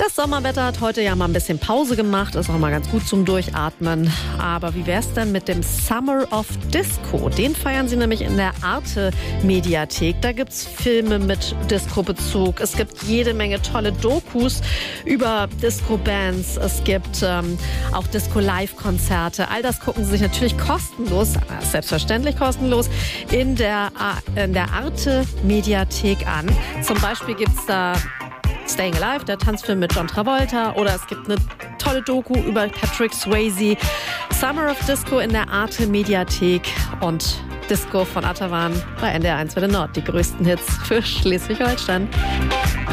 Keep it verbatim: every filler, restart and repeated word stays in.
Das Sommerwetter hat heute ja mal ein bisschen Pause gemacht, ist auch mal ganz gut zum Durchatmen. Aber wie wär's denn mit dem Summer of Disco? Den feiern sie nämlich in der Arte-Mediathek. Da gibt's Filme mit Disco-Bezug. Es gibt jede Menge tolle Dokus über Disco-Bands. Es gibt ähm, auch Disco-Live-Konzerte. All das gucken sie sich natürlich kostenlos, selbstverständlich kostenlos, in der, in der Arte-Mediathek an. Zum Beispiel gibt's da Staying Alive, der Tanzfilm mit John Travolta, oder es gibt eine tolle Doku über Patrick Swayze. Summer of Disco in der Arte-Mediathek und Disco von Atavan bei N D R eins für den Nord. Die größten Hits für Schleswig-Holstein.